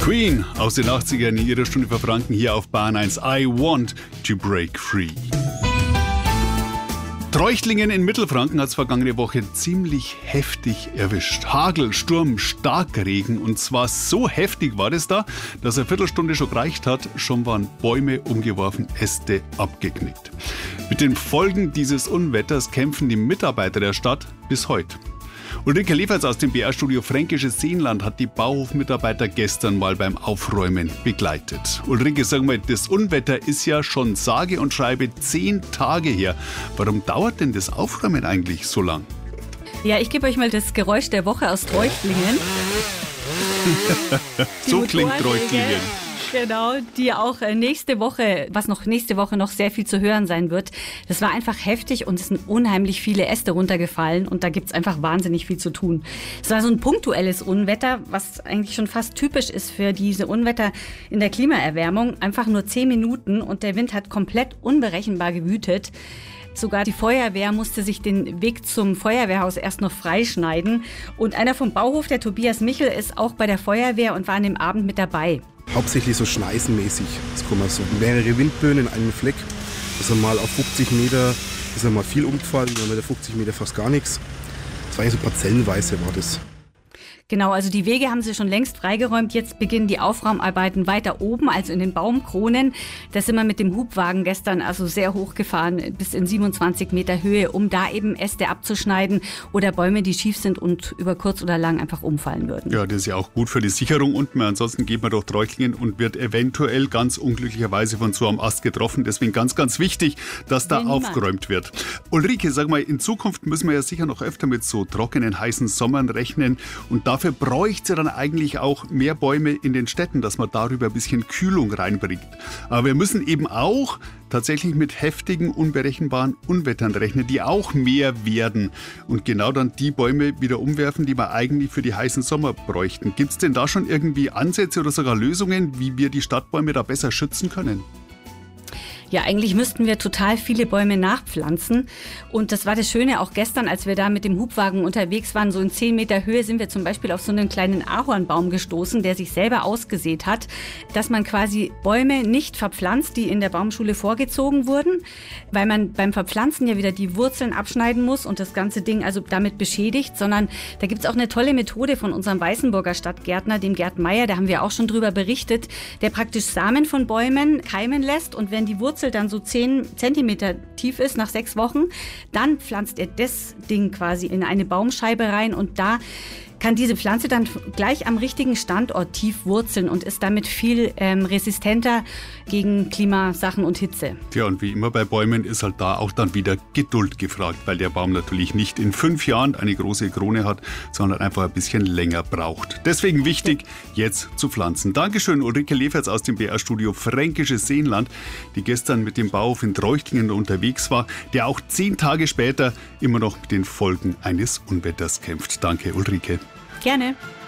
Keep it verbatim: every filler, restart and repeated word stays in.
Queen aus den achtzigern in ihrer Stunde für Franken hier auf Bahn eins. I want to break free. Treuchtlingen in Mittelfranken hat es vergangene Woche ziemlich heftig erwischt. Hagel, Sturm, Starkregen, und zwar so heftig war es da, dass eine Viertelstunde schon gereicht hat, schon waren Bäume umgeworfen, Äste abgeknickt. Mit den Folgen dieses Unwetters kämpfen die Mitarbeiter der Stadt bis heute. Ulrike Leferz aus dem B R-Studio Fränkisches Seenland hat die Bauhofmitarbeiter gestern mal beim Aufräumen begleitet. Ulrike, sag mal, das Unwetter ist ja schon sage und schreibe zehn Tage her. Warum dauert denn das Aufräumen eigentlich so lang? Ja, ich gebe euch mal das Geräusch der Woche aus Treuchtlingen. So klingt Treuchtlingen. Genau, die auch nächste Woche, was noch nächste Woche noch sehr viel zu hören sein wird. Das war einfach heftig und es sind unheimlich viele Äste runtergefallen und da gibt's einfach wahnsinnig viel zu tun. Es war so ein punktuelles Unwetter, was eigentlich schon fast typisch ist für diese Unwetter in der Klimaerwärmung. Einfach nur zehn Minuten und der Wind hat komplett unberechenbar gewütet. Sogar die Feuerwehr musste sich den Weg zum Feuerwehrhaus erst noch freischneiden. Und einer vom Bauhof, der Tobias Michel, ist auch bei der Feuerwehr und war an dem Abend mit dabei. Hauptsächlich so schneißenmäßig. Es kommen so mehrere Windböen in einem Fleck. Das ist mal auf fünfzig Meter, ist mal viel umgefallen, dann mit fünfzig Meter fast gar nichts. Das war ja so parzellenweise war das. Genau, also die Wege haben sie schon längst freigeräumt. Jetzt beginnen die Aufraumarbeiten weiter oben, also in den Baumkronen. Da sind wir mit dem Hubwagen gestern also sehr hoch gefahren, bis in siebenundzwanzig Meter Höhe, um da eben Äste abzuschneiden oder Bäume, die schief sind und über kurz oder lang einfach umfallen würden. Ja, das ist ja auch gut für die Sicherung unten. Ansonsten geht man durch Treuchtlingen und wird eventuell ganz unglücklicherweise von so einem Ast getroffen. Deswegen ganz, ganz wichtig, dass da aufgeräumt wird. Ulrike, sag mal, in Zukunft müssen wir ja sicher noch öfter mit so trockenen, heißen Sommern rechnen. Und da Dafür bräuchte es dann eigentlich auch mehr Bäume in den Städten, dass man darüber ein bisschen Kühlung reinbringt. Aber wir müssen eben auch tatsächlich mit heftigen, unberechenbaren Unwettern rechnen, die auch mehr werden. Und genau dann die Bäume wieder umwerfen, die wir eigentlich für die heißen Sommer bräuchten. Gibt es denn da schon irgendwie Ansätze oder sogar Lösungen, wie wir die Stadtbäume da besser schützen können? Ja, eigentlich müssten wir total viele Bäume nachpflanzen. Und das war das Schöne auch gestern, als wir da mit dem Hubwagen unterwegs waren. So in zehn Meter Höhe sind wir zum Beispiel auf so einen kleinen Ahornbaum gestoßen, der sich selber ausgesät hat, dass man quasi Bäume nicht verpflanzt, die in der Baumschule vorgezogen wurden, weil man beim Verpflanzen ja wieder die Wurzeln abschneiden muss und das ganze Ding also damit beschädigt, sondern da gibt's auch eine tolle Methode von unserem Weißenburger Stadtgärtner, dem Gerd Meier, da haben wir auch schon drüber berichtet, der praktisch Samen von Bäumen keimen lässt und wenn die Wurzel dann so zehn Zentimeter tief ist nach sechs Wochen, dann pflanzt er das Ding quasi in eine Baumscheibe rein und da kann diese Pflanze dann gleich am richtigen Standort tief wurzeln und ist damit viel ähm, resistenter gegen Klimasachen und Hitze. Ja, und wie immer bei Bäumen ist halt da auch dann wieder Geduld gefragt, weil der Baum natürlich nicht in fünf Jahren eine große Krone hat, sondern einfach ein bisschen länger braucht. Deswegen wichtig, jetzt zu pflanzen. Dankeschön, Ulrike Leferz aus dem B R-Studio Fränkisches Seenland, die gestern mit dem Bauhof in Treuchtlingen unterwegs war, der auch zehn Tage später immer noch mit den Folgen eines Unwetters kämpft. Danke, Ulrike. Gerne.